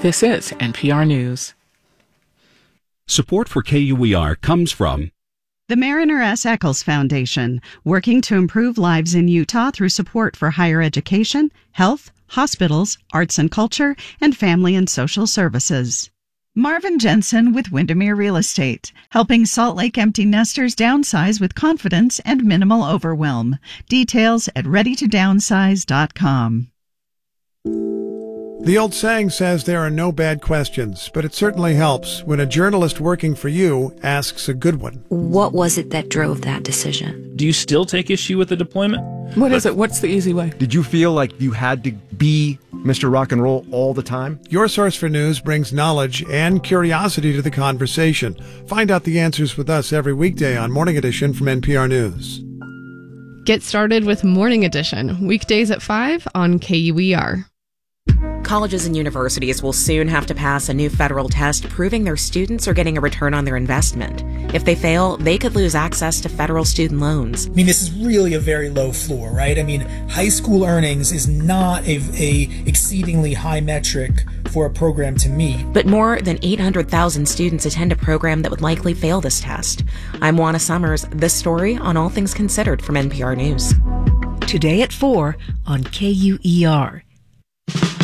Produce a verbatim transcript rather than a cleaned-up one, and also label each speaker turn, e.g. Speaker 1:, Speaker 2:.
Speaker 1: This is N P R News.
Speaker 2: Support for K U E R comes from
Speaker 3: the Mariner S. Eccles Foundation, working to improve lives in Utah through support for higher education, health, hospitals, arts and culture, and family and social services. Marvin Jensen with Windermere Real Estate, helping Salt Lake empty nesters downsize with confidence and minimal overwhelm. Details at ready to downsize dot com.
Speaker 4: The old saying says there are no bad questions, but it certainly helps when a journalist working for you asks a good one.
Speaker 5: What was it that drove that decision?
Speaker 6: Do you still take issue with the deployment?
Speaker 1: What is it? What's the easy way?
Speaker 7: Did you feel like you had to be Mister Rock and Roll all the time?
Speaker 4: Your Source for News brings knowledge and curiosity to the conversation. Find out the answers with us every weekday on Morning Edition from N P R News.
Speaker 8: Get started with Morning Edition, weekdays at five on K U E R.
Speaker 9: Colleges and universities will soon have to pass a new federal test proving their students are getting a return on their investment. If they fail, they could lose access to federal student loans.
Speaker 10: I mean, this is really a very low floor, right? I mean, high school earnings is not a, a exceedingly high metric for a program to meet.
Speaker 9: But more than eight hundred thousand students attend a program that would likely fail this test. I'm Juana Summers. This story on All Things Considered from N P R News.
Speaker 11: Today at four on K U E R.